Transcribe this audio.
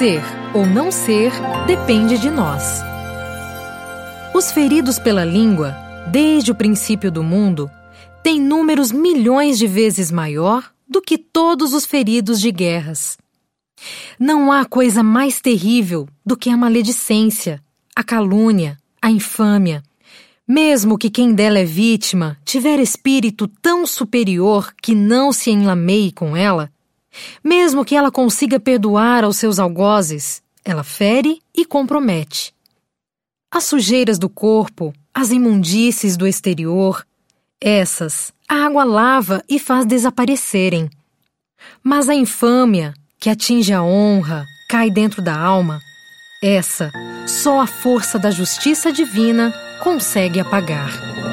ser ou não ser depende de nós. Os feridos pela língua, desde o princípio do mundo, têm números milhões de vezes maior do que todos os feridos de guerras. Não há coisa mais terrível do que a maledicência, a calúnia, a infâmia. Mesmo que quem dela é vítima tiver espírito tão superior que não se enlameie com ela, mesmo que ela consiga perdoar aos seus algozes, ela fere e compromete. As sujeiras do corpo, as imundícies do exterior, essas a água lava e faz desaparecerem. Mas a infâmia, que atinge a honra, cai dentro da alma, essa só a força da justiça divina consegue apagar.